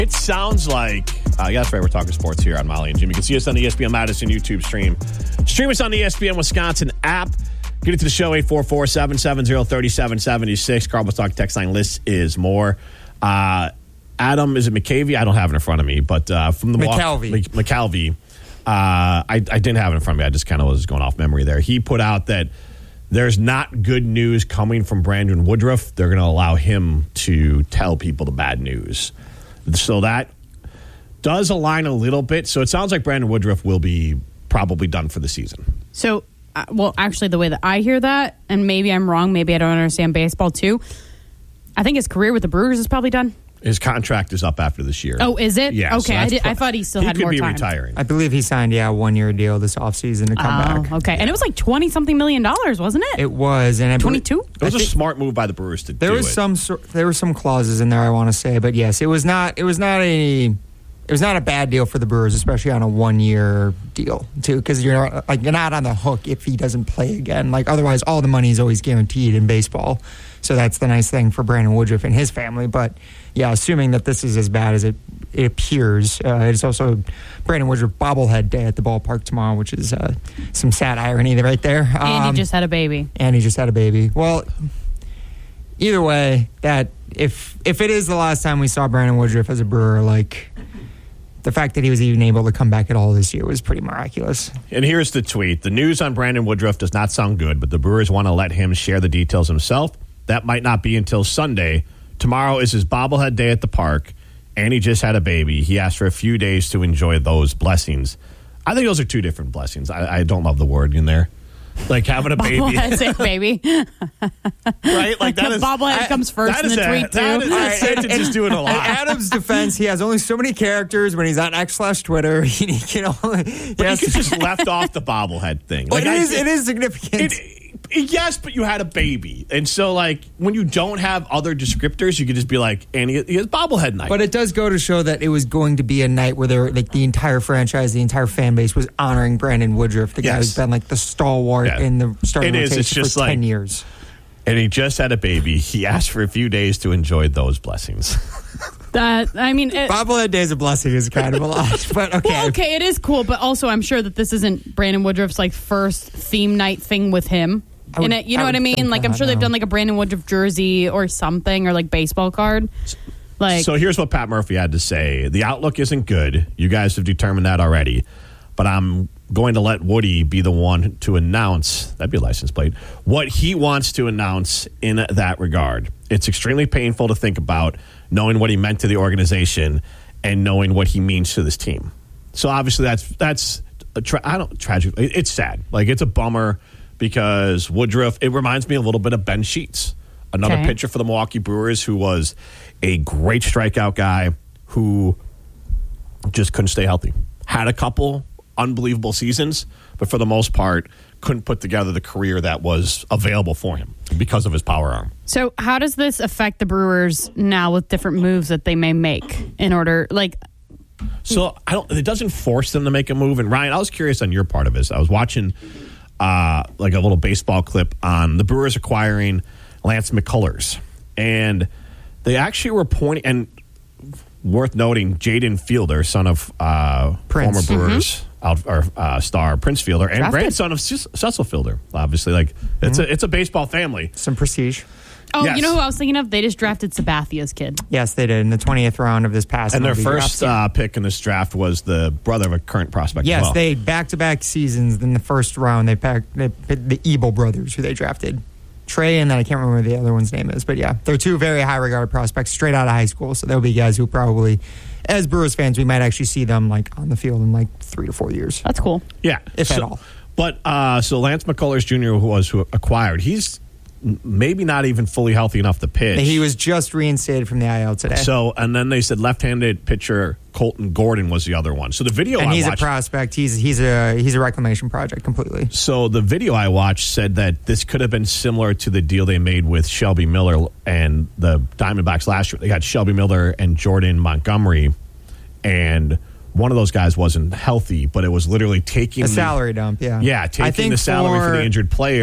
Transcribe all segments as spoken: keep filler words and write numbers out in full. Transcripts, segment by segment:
It sounds like, uh, yeah, that's right, we're talking sports here on Molly and Jim. You can see us on the E S P N Madison YouTube stream. Stream us on the E S P N Wisconsin app. Get it to the show, eight four four, seven seven zero, three seven seven six. Cardinals Talk text line list is more. Uh, Adam, is it McCavey? I don't have it in front of me, but uh, from the McCalvey. Walk, McCalvey. Uh, I, I didn't have it in front of me. I just kind of was going off memory there. He put out that there's not good news coming from Brandon Woodruff. They're going to allow him to tell people the bad news. So that does align a little bit. So it sounds like Brandon Woodruff will be probably done for the season. So, uh, well, actually, the way that I hear that, and maybe I'm wrong, maybe I don't understand baseball too, I think his career with the Brewers is probably done. His contract is up after this year. Oh, is it? Yeah. Okay, so I, did, pro- I thought he still he had could more be time. retiring. I believe he signed, yeah, a one-year deal this offseason to come oh, back. Okay, yeah. and it was like twenty-something million dollars, wasn't it? It was. and I twenty-two? It was a smart move by the Brewers to There do was it. some sor- there were some clauses in there, I want to say, but yes, it was not it was not a it was not a bad deal for the Brewers, especially on a one-year deal too, because you're not, like you're not on the hook if he doesn't play again. Like otherwise, all the money is always guaranteed in baseball. So that's the nice thing for Brandon Woodruff and his family. But yeah, assuming that this is as bad as it, it appears, uh, it's also Brandon Woodruff bobblehead day at the ballpark tomorrow, which is uh, some sad irony right there. Um, and he just had a baby. And he just had a baby. Well, either way, that if if it is the last time we saw Brandon Woodruff as a Brewer, like the fact that he was even able to come back at all this year was pretty miraculous. And here's the tweet. The news on Brandon Woodruff does not sound good, but the Brewers want to let him share the details himself. That might not be until Sunday. Tomorrow is his bobblehead day at the park, and he just had a baby. He asked for a few days to enjoy those blessings. I think those are two different blessings. I, I don't love the word in there. Like having a baby. Bobblehead baby. Right? Like that is. Bobblehead I, comes first in the a, tweet, too. That, is, that sentence is doing a lot. In Adam's defense, he has only so many characters when he's on X slash Twitter. He can only. He But has you to- could just left off the bobblehead thing. Well, Like, it I- is. It is significant. It, yes, but you had a baby. And so, like, when you don't have other descriptors, you could just be like, and he, he has bobblehead night. But it does go to show that it was going to be a night where there, like the entire franchise, the entire fan base was honoring Brandon Woodruff, the guy Yes. who's been like the stalwart Yeah. in the starting It is. rotation It's just for like- ten years. and he just had a baby. He asked for a few days to enjoy those blessings. That I mean, it, Bobblehead Days of Blessing is kind of a lot, but okay. well, okay, it is cool, but also I'm sure that this isn't Brandon Woodruff's like first theme night thing with him. I would- And it, you know I what I would mean? think Like I'm that, sure they've no. done like a Brandon Woodruff jersey or something, or like baseball card. Like So here's what Pat Murphy had to say. The outlook isn't good. You guys have determined that already. But I'm going to let Woody be the one to announce, that'd be a license plate, what he wants to announce in that regard. It's extremely painful to think about, knowing what he meant to the organization and knowing what he means to this team. So obviously that's, that's a tra- I don't, tragic. It's sad. Like, it's a bummer because Woodruff, it reminds me a little bit of Ben Sheets, another Okay. pitcher for the Milwaukee Brewers who was a great strikeout guy who just couldn't stay healthy. Had a couple unbelievable seasons, but for the most part, couldn't put together the career that was available for him because of his power arm. So how does this affect the Brewers now with different moves that they may make in order, like, So I don't. It doesn't force them to make a move. And Ryan, I was curious on your part of this. I was watching uh, like a little baseball clip on the Brewers acquiring Lance McCullers, and they actually were pointing. And worth noting, Jaden Fielder, son of uh, former Prince. Brewers out, or, uh, star Prince Fielder, and Drafted. grandson of Cis- Cecil Fielder. Obviously, like it's a it's a baseball family. Some prestige. oh, Yes. you know who I was thinking of? They just drafted Sabathia's kid. Yes, they did in the twentieth round of this past. And their M L B first draft. uh, pick in this draft was the brother of a current prospect. Yes, as well. they back-to-back seasons. In the first round, they packed they, picked the Ebel brothers, who they drafted. Trey, and then I can't remember what the other one's name is. But yeah, they're two very high-regarded prospects straight out of high school. So they'll be guys who probably, as Brewers fans, we might actually see them like on the field in like three to four years. That's cool. Yeah, If so, at all. But uh, so Lance McCullers Junior, who was who acquired, he's m- maybe not even fully healthy enough to pitch. He was just reinstated from the I L today. So, and then they said left-handed pitcher Colton Gordon was the other one. So the video and I he's watched, a prospect. He's he's a he's a reclamation project completely. so the video I watched said that this could have been similar to the deal they made with Shelby Miller and the Diamondbacks last year. They got Shelby Miller and Jordan Montgomery, and one of those guys wasn't healthy, but it was literally taking A the- salary dump, yeah. Yeah, I taking think the salary for, for the injured player.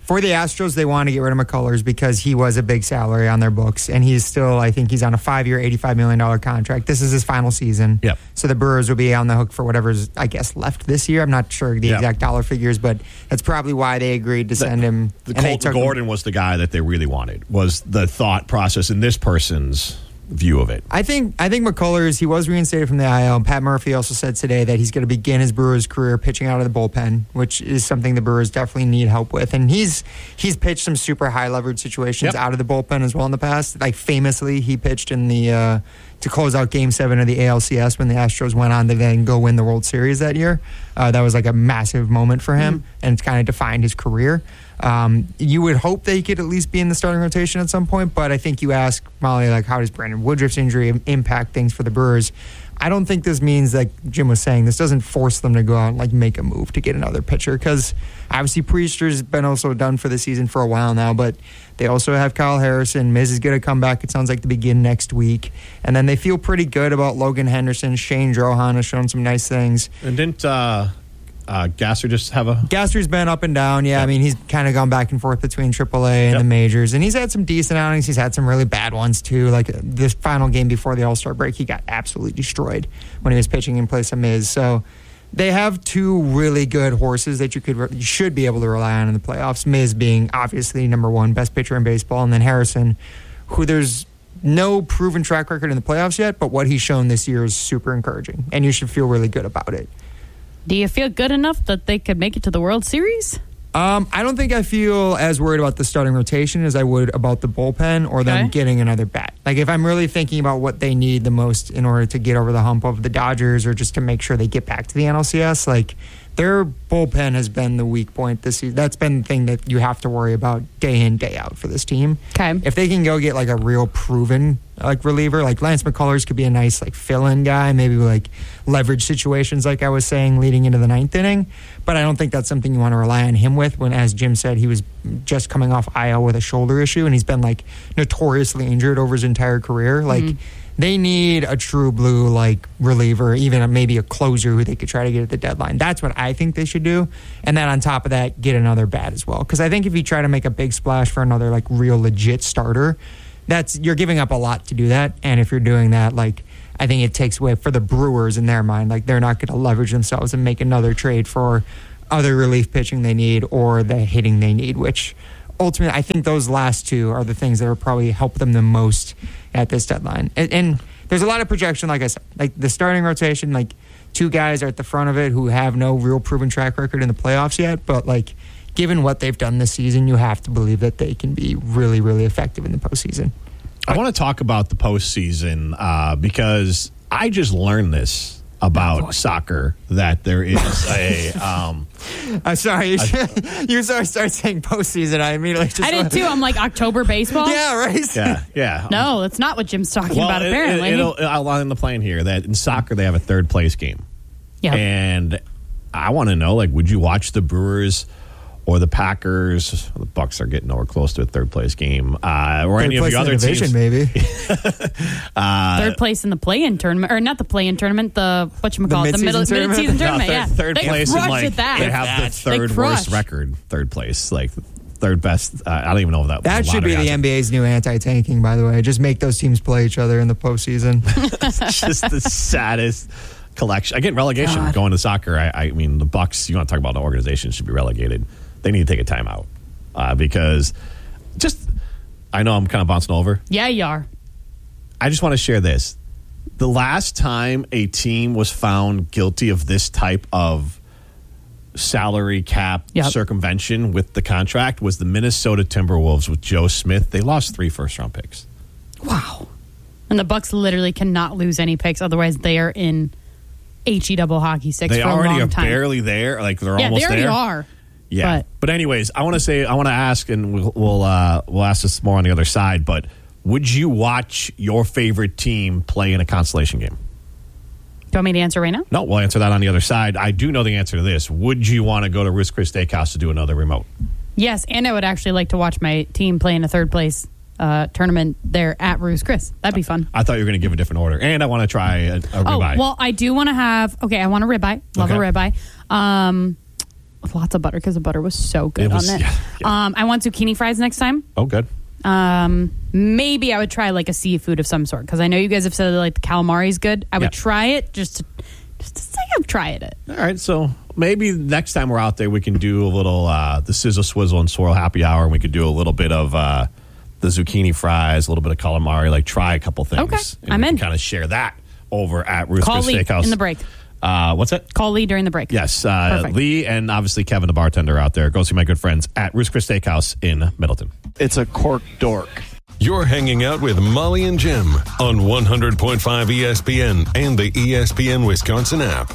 For the Astros, they want to get rid of McCullers because he was a big salary on their books, and he's still, I think he's on a five-year, eighty-five million dollars contract. This is his final season. Yep. So the Brewers will be on the hook for whatever's, I guess, left this year. I'm not sure the yep. exact dollar figures, but that's probably why they agreed to send the, him. The and Colton Gordon was the guy that they really wanted, was the thought process in this person's view of it. I think I think McCullers, he was reinstated from the I L. Pat Murphy also said today that he's going to begin his Brewers career pitching out of the bullpen, which is something the Brewers definitely need help with. And he's he's pitched some super high leverage situations yep. out of the bullpen as well in the past. Like famously, he pitched in the uh, to close out Game Seven of the A L C S when the Astros went on to then go win the World Series that year. Uh, that was like a massive moment for him, mm-hmm. and it's kind of defined his career. Um, you would hope that he could at least be in the starting rotation at some point, but I think you ask Molly, like, how does Brandon Woodruff's injury impact things for the Brewers? I don't think this means, like Jim was saying, this doesn't force them to go out and like make a move to get another pitcher, because obviously Priester's been also done for the season for a while now, but they also have Kyle Harrison. Miz is going to come back, it sounds like, to begin next week, and then they feel pretty good about Logan Henderson. Shane Drohan has shown some nice things. And didn't uh Uh, Gasser just have a... Gasser's been up and down, yeah. yeah. I mean, he's kind of gone back and forth between triple A and yep. the majors, and he's had some decent outings. He's had some really bad ones, too. Like this final game before the All-Star break, he got absolutely destroyed when he was pitching in place of Miz. So they have two really good horses that you could you should be able to rely on in the playoffs. Miz being obviously number one, best pitcher in baseball, and then Harrison, who there's no proven track record in the playoffs yet, but what he's shown this year is super encouraging, and you should feel really good about it. Do you feel good enough that they could make it to the World Series? Um, I don't think I feel as worried about the starting rotation as I would about the bullpen or them Okay. getting another bat. Like, if I'm really thinking about what they need the most in order to get over the hump of the Dodgers or just to make sure they get back to the N L C S, like, their bullpen has been the weak point this season. That's been the thing that you have to worry about day in, day out for this team. Okay. If they can go get, like, a real proven, like, reliever, like Lance McCullers could be a nice, like, fill-in guy, maybe, like, leverage situations, like I was saying, leading into the ninth inning. But I don't think that's something you want to rely on him with when, as Jim said, he was just coming off I L with a shoulder issue, and he's been, like, notoriously injured over his entire career. Like, mm-hmm. they need a true blue, like, reliever, even maybe a closer who they could try to get at the deadline. That's what I think they should do. And then on top of that, get another bat as well. Because I think if you try to make a big splash for another, like, real legit starter, that's you're giving up a lot to do that. And if you're doing that, like, I think it takes away for the Brewers in their mind. Like, they're not going to leverage themselves and make another trade for other relief pitching they need or the hitting they need, which ultimately I think those last two are the things that will probably help them the most at this deadline. And, and there's a lot of projection, like I said. Like, the starting rotation, like, two guys are at the front of it who have no real proven track record in the playoffs yet, but, like, given what they've done this season, you have to believe that they can be really, really effective in the postseason. I want to talk about the postseason uh, because I just learned this about oh, soccer, that there is a... Um, I'm sorry. You, I, you started start saying postseason. I immediately just... I did too. I'm like, October baseball? Yeah, right? Yeah, yeah. No, that's not what Jim's talking well, about, it, apparently. It, it'll, I'll line the plane here that in soccer they have a third place game. Yeah. And I want to know, like, would you watch the Brewers or the Packers? The Bucks are getting nowhere close to a third place game. Uh, or third any of the other division, teams. Maybe. uh, third place in the play-in tournament, or not the play-in tournament, the whatchamacallit, the, the middle tournament? mid-season tournament. no, third, yeah, third they place crushed in, like, at that. they have the third worst record. Third place, like third best. Uh, I don't even know if that. That should be the N B A's new anti-tanking, by the way. Just make those teams play each other in the postseason. It's just the saddest collection. Again, relegation God. going to soccer. I, I mean, the Bucks. You want to talk about an organization should be relegated. They need to take a timeout uh, because just. I know I'm kind of bouncing over. Yeah, you are. I just want to share this. The last time a team was found guilty of this type of salary cap yep. circumvention with the contract was the Minnesota Timberwolves with Joe Smith. They lost three first-round picks. Wow. And the Bucks literally cannot lose any picks, otherwise they are in H E double hockey sticks they for a long already are time. barely there. Like they're yeah, almost they already there. are. Yeah, but, but anyways, I want to say I want to ask, and we'll we'll, uh, we'll ask this more on the other side. But would you watch your favorite team play in a consolation game? Do you want me to answer right now? No, we'll answer that on the other side. I do know the answer to this. Would you want to go to Ruth's Chris Steakhouse to do another remote? Yes, and I would actually like to watch my team play in a third place uh, tournament there at Ruth's Chris. That'd be fun. I thought you were going to give a different order, and I want to try a, a ribeye. Oh, well, I do want to have. Okay, I want a ribeye. Love okay. a ribeye. Um, with lots of butter because the butter was so good It was- on it. yeah, yeah. Um, I want zucchini fries next time. Oh, good. Um, maybe I would try like a seafood of some sort because I know you guys have said like the calamari is good. I would Yeah. try it just to just to say I've tried it. All right, so maybe next time we're out there, we can do a little uh, the sizzle swizzle and swirl happy hour, and we could do a little bit of uh, the zucchini fries, a little bit of calamari. Like try a couple things. Okay, and I'm we in. Kind of share that over at Ruth's Call Chris Lee Steakhouse in the break. Uh, what's that? Call Lee during the break. Yes, uh, Perfect. Lee and obviously Kevin, the bartender out there. Go see my good friends at Ruth's Chris Steakhouse in Middleton. It's a cork dork. You're hanging out with Molly and Jim on one hundred point five E S P N and the E S P N Wisconsin app.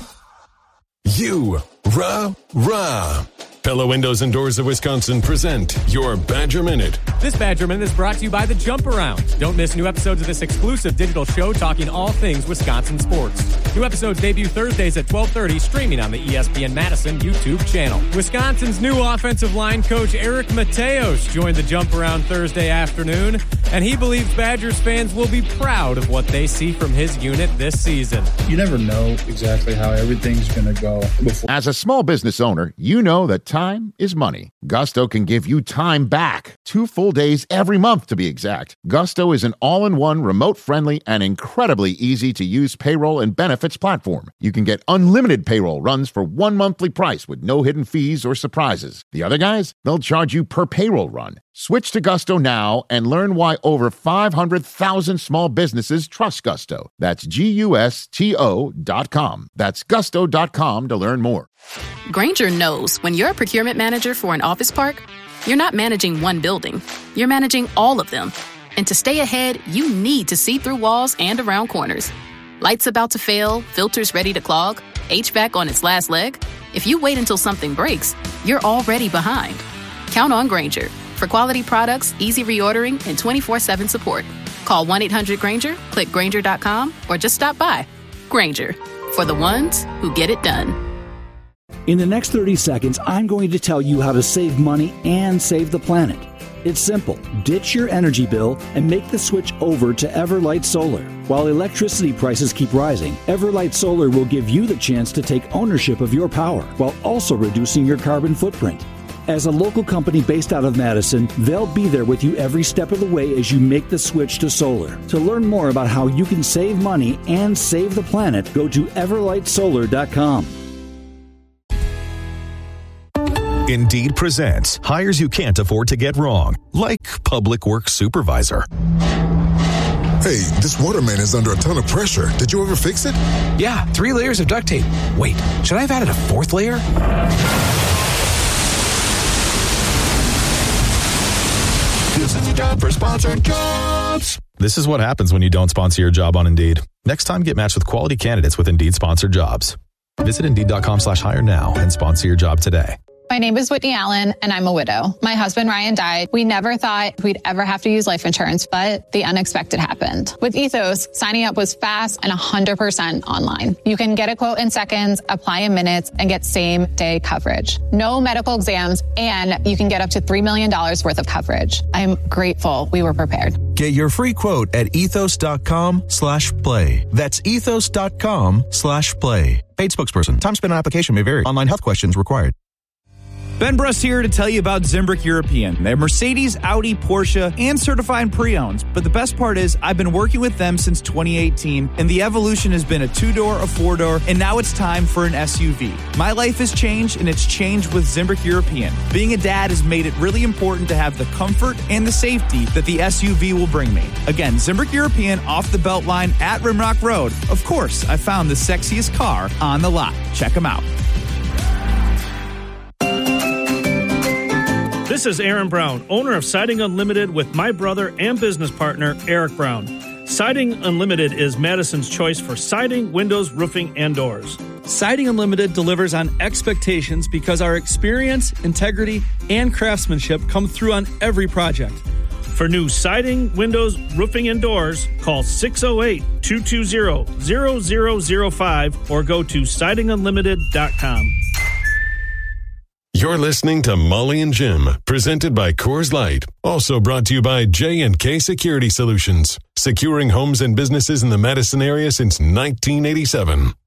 You, rah, rah. Pella Windows and Doors of Wisconsin present your Badger Minute. This Badger Minute is brought to you by the Jump Around. Don't miss new episodes of this exclusive digital show talking all things Wisconsin sports. New episodes debut Thursdays at twelve thirty, streaming on the E S P N Madison YouTube channel. Wisconsin's new offensive line coach Eric Mateos joined the Jump Around Thursday afternoon, and he believes Badgers fans will be proud of what they see from his unit this season. You never know exactly how everything's going to go before. As a small business owner, you know that time is money. Gusto can give you time back. Two full days every month, to be exact. Gusto is an all-in-one, remote-friendly, and incredibly easy-to-use payroll and benefits platform. You can get unlimited payroll runs for one monthly price with no hidden fees or surprises. The other guys, they'll charge you per payroll run. Switch to Gusto now and learn why over five hundred thousand small businesses trust Gusto. That's G U S T O dot com. That's gusto dot com to learn more. Grainger knows when you're a procurement manager for an office park, you're not managing one building, you're managing all of them. And to stay ahead, you need to see through walls and around corners. Lights about to fail, filters ready to clog, H V A C on its last leg. If you wait until something breaks, you're already behind. Count on Grainger for quality products, easy reordering, and twenty-four seven support. Call one eight hundred Grainger, click Grainger dot com, or just stop by. Grainger, for the ones who get it done. In the next thirty seconds, I'm going to tell you how to save money and save the planet. It's simple. Ditch your energy bill and make the switch over to Everlight Solar. While electricity prices keep rising, Everlight Solar will give you the chance to take ownership of your power while also reducing your carbon footprint. As a local company based out of Madison, they'll be there with you every step of the way as you make the switch to solar. To learn more about how you can save money and save the planet, go to everlight solar dot com. Indeed presents hires you can't afford to get wrong, like public works supervisor. Hey, this water main is under a ton of pressure. Did you ever fix it? Yeah, three layers of duct tape. Wait, should I have added a fourth layer? This is a job for sponsored jobs. This is what happens when you don't sponsor your job on Indeed. Next time, get matched with quality candidates with Indeed sponsored jobs. Visit Indeed.com slash hire now and sponsor your job today. My name is Whitney Allen, and I'm a widow. My husband, Ryan, died. We never thought we'd ever have to use life insurance, but the unexpected happened. With Ethos, signing up was fast and one hundred percent online. You can get a quote in seconds, apply in minutes, and get same-day coverage. No medical exams, and you can get up to three million dollars worth of coverage. I'm grateful we were prepared. Get your free quote at ethos.com slash play. That's ethos.com slash play. Paid spokesperson. Time spent on application may vary. Online health questions required. Ben Bruss here to tell you about Zimbrick European. They're Mercedes, Audi, Porsche, and certified pre-owns. But the best part is I've been working with them since twenty eighteen, and the evolution has been a two-door, a four-door, and now it's time for an S U V. My life has changed, and it's changed with Zimbrick European. Being a dad has made it really important to have the comfort and the safety that the S U V will bring me. Again, Zimbrick European off the Beltline at Rimrock Road. Of course, I found the sexiest car on the lot. Check them out. This is Aaron Brown, owner of Siding Unlimited with my brother and business partner, Eric Brown. Siding Unlimited is Madison's choice for siding, windows, roofing, and doors. Siding Unlimited delivers on expectations because our experience, integrity, and craftsmanship come through on every project. For new siding, windows, roofing, and doors, call six oh eight, two two zero, zero zero zero five or go to siding unlimited dot com. You're listening to Molly and Jim, presented by Coors Light. Also brought to you by J and K Security Solutions, securing homes and businesses in the Madison area since nineteen eighty-seven.